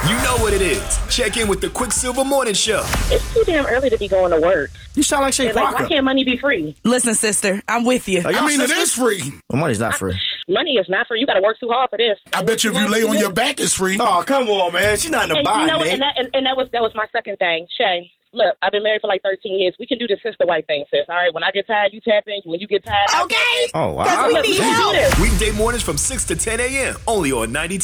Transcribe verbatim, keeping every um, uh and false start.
You know what it is. Check in with the Quicksilver Morning Show. It's too damn early to be going to work. You sound like Shay Like, why Parker. can't money be free? Listen, sister, I'm with you. Are I y'all mean, it sisters? is free. Well, money's not free. Money is not free. You got to work too hard for this. I bet you if you lay on your back, it's free. Oh, come on, man. She's not in the And, you body, know, man. and that and, and that was that was my second thing. Shay, look, I've been married for like thirteen years. We can do the sister wife thing, sis. All right, when I get tired, you tap in. When you get tired, I Okay. Oh, wow. Because we Look, need we can do help. this. Weekday mornings from six to ten a.m. only on ninety-two.